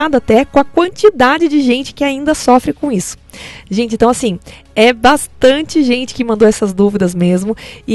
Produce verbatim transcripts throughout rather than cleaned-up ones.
até com a quantidade de gente que ainda sofre com isso. Gente, então assim, é bastante gente que mandou essas dúvidas mesmo,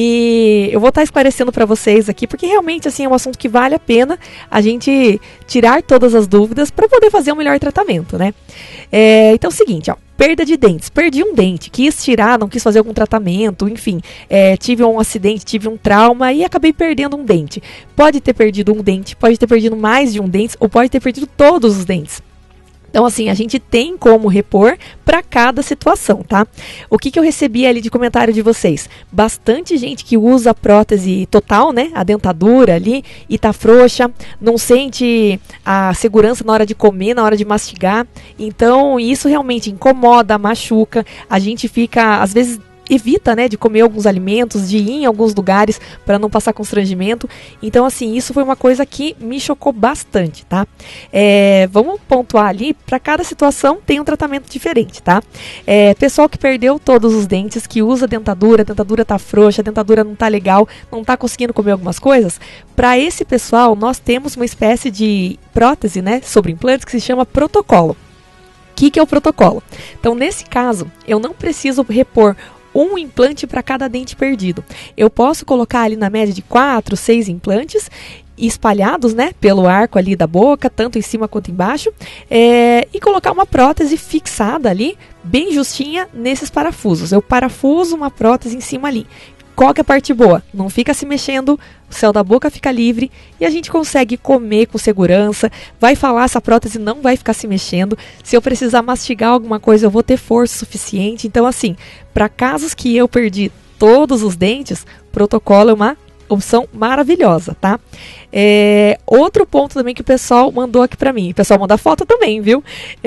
e eu vou estar esclarecendo para vocês aqui, porque realmente assim é um assunto que vale a pena a gente tirar todas as dúvidas para poder fazer um melhor tratamento, né? É, então é o seguinte, ó, perda de dentes, perdi um dente, quis tirar, não quis fazer algum tratamento, enfim, é, tive um acidente, tive um trauma e acabei perdendo um dente. Pode ter perdido um dente, pode ter perdido mais de um dente, ou pode ter perdido todos os dentes. Então, assim, a gente tem como repor para cada situação, tá? O que, que eu recebi ali de comentário de vocês? Bastante gente que usa a prótese total, né? A dentadura ali, e tá frouxa, não sente a segurança na hora de comer, na hora de mastigar. Então, isso realmente incomoda, machuca. A gente fica, às vezes, evita, né, de comer alguns alimentos, de ir em alguns lugares para não passar constrangimento. Então, assim, isso foi uma coisa que me chocou bastante, tá? É, vamos pontuar ali, para cada situação tem um tratamento diferente, tá? É, pessoal que perdeu todos os dentes, que usa dentadura, a dentadura tá frouxa, a dentadura não tá legal, não tá conseguindo comer algumas coisas, para esse pessoal nós temos uma espécie de prótese, né, sobre implantes que se chama protocolo. O que, que é o protocolo? Então, nesse caso, eu não preciso repor um implante para cada dente perdido. Eu posso colocar ali na média de quatro, seis implantes espalhados, né, pelo arco ali da boca, tanto em cima quanto embaixo, é, e colocar uma prótese fixada ali, bem justinha, nesses parafusos. Eu parafuso uma prótese em cima ali. Qual que é a parte boa? Não fica se mexendo, o céu da boca fica livre e a gente consegue comer com segurança. Vai falar, essa prótese não vai ficar se mexendo. Se eu precisar mastigar alguma coisa, eu vou ter força suficiente. Então, assim, para casos que eu perdi todos os dentes, protocolo é uma opção maravilhosa, tá? É, outro ponto também que o pessoal mandou aqui pra mim. O pessoal manda foto também, viu?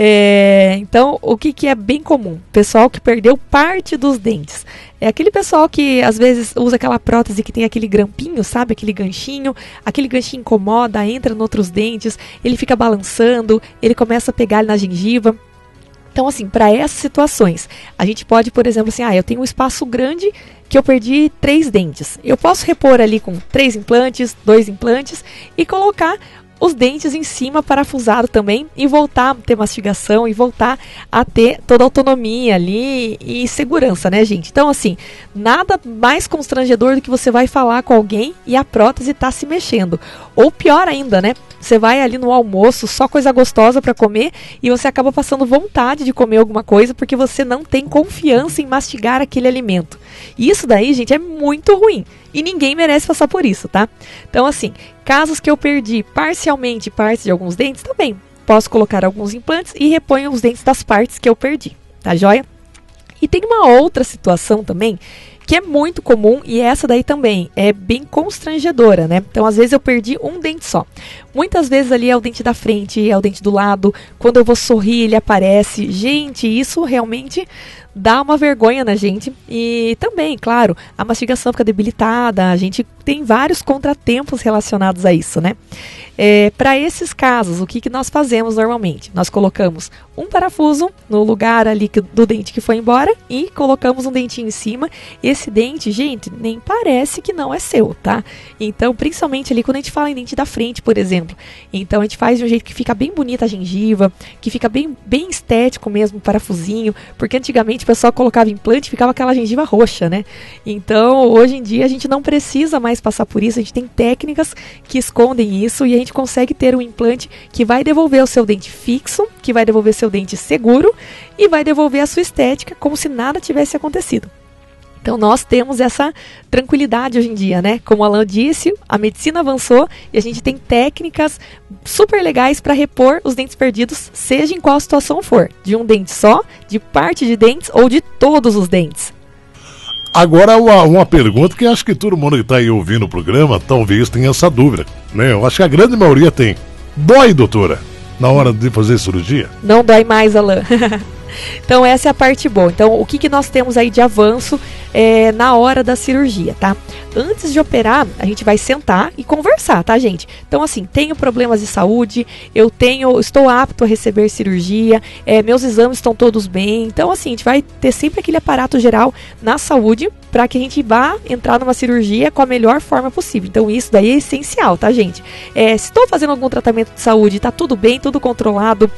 É, então, o que, que é bem comum? Pessoal que perdeu parte dos dentes. É aquele pessoal que às vezes usa aquela prótese que tem aquele grampinho, sabe? Aquele ganchinho. Aquele ganchinho incomoda, entra nos outros dentes, ele fica balançando, ele começa a pegar na gengiva. Então, assim, para essas situações, a gente pode, por exemplo, assim, ah, eu tenho um espaço grande que eu perdi três dentes. Eu posso repor ali com três implantes, dois implantes e colocar os dentes em cima, parafusado também, e voltar a ter mastigação e voltar a ter toda a autonomia ali e segurança, né, gente? Então, assim, nada mais constrangedor do que você vai falar com alguém e a prótese tá se mexendo. Ou pior ainda, né? Você vai ali no almoço, só coisa gostosa para comer, e você acaba passando vontade de comer alguma coisa porque você não tem confiança em mastigar aquele alimento. E isso daí, gente, é muito ruim. E ninguém merece passar por isso, tá? Então, assim, casos que eu perdi parcialmente partes de alguns dentes, também posso colocar alguns implantes e reponho os dentes das partes que eu perdi, tá joia? E tem uma outra situação também que é muito comum, e essa daí também é bem constrangedora, né? Então, às vezes eu perdi um dente só. Muitas vezes ali é o dente da frente, é o dente do lado. Quando eu vou sorrir, ele aparece. Gente, isso realmente dá uma vergonha na gente. E também, claro, a mastigação fica debilitada. A gente tem vários contratempos relacionados a isso, né? É, para esses casos, o que, que nós fazemos normalmente? Nós colocamos um parafuso no lugar ali que, do dente que foi embora e colocamos um dentinho em cima. Esse dente, gente, nem parece que não é seu, tá? Então, principalmente ali quando a gente fala em dente da frente, por exemplo. Então, a gente faz de um jeito que fica bem bonita a gengiva, que fica bem, bem estético mesmo o parafusinho, porque antigamente o pessoal colocava implante e ficava aquela gengiva roxa, né? Então, hoje em dia, a gente não precisa mais passar por isso, a gente tem técnicas que escondem isso e a gente consegue ter um implante que vai devolver o seu dente fixo, que vai devolver seu dente seguro e vai devolver a sua estética como se nada tivesse acontecido. Então, nós temos essa tranquilidade hoje em dia, né? Como o Alan disse, a medicina avançou e a gente tem técnicas super legais para repor os dentes perdidos, seja em qual situação for. De um dente só, de parte de dentes ou de todos os dentes. Agora, uma, uma pergunta que acho que todo mundo que está aí ouvindo o programa talvez tenha essa dúvida, né? Eu acho que a grande maioria tem. Dói, doutora, na hora de fazer cirurgia? Não dói mais, Alan. Então essa é a parte boa. Então o que, que nós temos aí de avanço é, na hora da cirurgia, tá? Antes de operar, a gente vai sentar e conversar, tá, gente? Então assim, tenho problemas de saúde, eu tenho, estou apto a receber cirurgia, é, meus exames estão todos bem. Então assim, a gente vai ter sempre aquele aparato geral na saúde para que a gente vá entrar numa cirurgia com a melhor forma possível. Então isso daí é essencial, tá, gente? É, se estou fazendo algum tratamento de saúde, tá tudo bem, tudo controlado,